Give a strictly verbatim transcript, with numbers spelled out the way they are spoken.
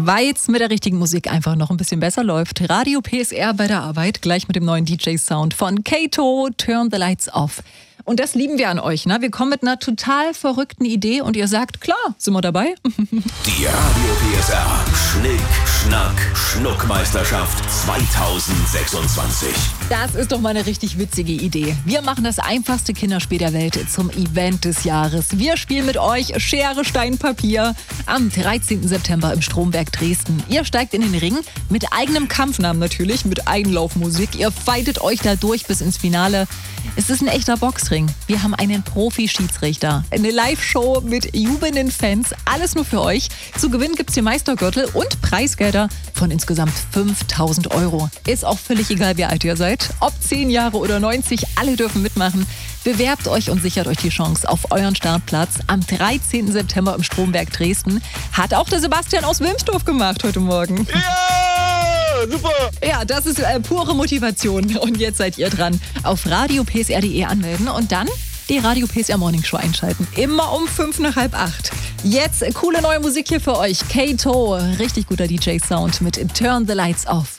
weil es mit der richtigen Musik einfach noch ein bisschen besser läuft. Radio P S R bei der Arbeit, gleich mit dem neuen D J-Sound von Kato, Turn the Lights Off. Und das lieben wir an euch, ne? Wir kommen mit einer total verrückten Idee und ihr sagt, klar, sind wir dabei? Die Radio P S R Schnick, Schnack, Schnuckmeisterschaft zweitausendsechsundzwanzig. Das ist doch mal eine richtig witzige Idee. Wir machen das einfachste Kinderspiel der Welt zum Event des Jahres. Wir spielen mit euch Schere, Stein, Papier am dreizehnten September im Stromberg Dresden. Ihr steigt in den Ring mit eigenem Kampfnamen natürlich, mit Eigenlaufmusik. Ihr fightet euch da durch bis ins Finale. Es ist ein echter Boxring. Wir haben einen Profi-Schiedsrichter, eine Live-Show mit jubelnden Fans. Alles nur für euch. Zu gewinnen gibt es den Meistergürtel und Preisgelder von insgesamt fünftausend Euro. Ist auch völlig egal, wie alt ihr seid. Ob zehn Jahre oder neunzig, alle dürfen mitmachen. Bewerbt euch und sichert euch die Chance auf euren Startplatz am dreizehnten September im Stromberg Dresden. Hat auch der Sebastian aus Wilmsdorf gemacht heute Morgen. Ja, super. Ja, das ist äh, pure Motivation. Und jetzt seid ihr dran. Auf radio p s r punkt d e anmelden und dann die Radio P S R Morning Show einschalten. Immer um fünf nach halb acht. Jetzt äh, coole neue Musik hier für euch. Kato, richtig guter D J-Sound mit Turn the Lights Off.